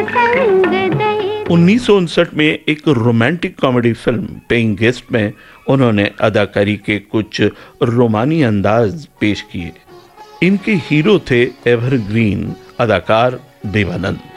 1959 में एक romantic comedy film paying guest में उन्होंने अदाकारी के कुछ रोमानी अंदाज पेश किए। इनके हीरो थे एवरग्रीन अदाकार देवानंद।